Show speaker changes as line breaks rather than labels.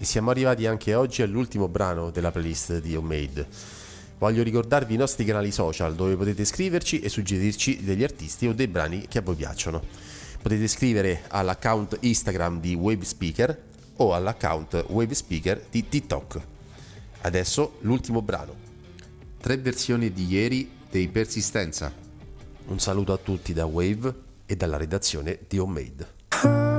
siamo arrivati anche oggi all'ultimo brano della playlist di Homemade. Voglio ricordarvi i nostri canali social dove potete scriverci e suggerirci degli artisti o dei brani che a voi piacciono. Potete scrivere all'account Instagram di Wavespeaker o all'account Wavespeaker di TikTok. Adesso l'ultimo brano.
3 versioni di ieri dei Persistenza.
Un saluto a tutti da Wave e dalla redazione di Homemade.